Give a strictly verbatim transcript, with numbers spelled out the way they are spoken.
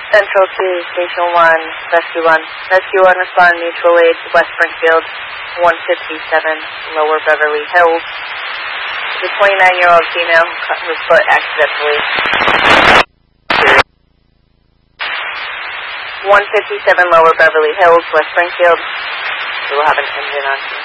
Central to Station one, Rescue one. Rescue one, respond mutual aid to West Springfield, one fifty-seven, Lower Beverly Hills. The twenty-nine-year-old female who cut her foot accidentally. one fifty-seven, Lower Beverly Hills, West Springfield. We will have an engine on.